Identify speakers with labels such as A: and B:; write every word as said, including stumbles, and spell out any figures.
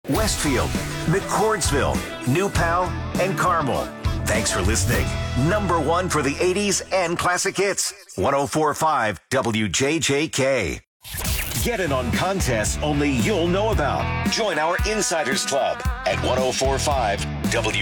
A: Westfield, McCordsville, New Pal, and Carmel. Thanks for listening. Number one for the eighties and classic hits. one oh four point five W J J K. Get in on contests only you'll know about. Join our Insiders Club at one oh four point five W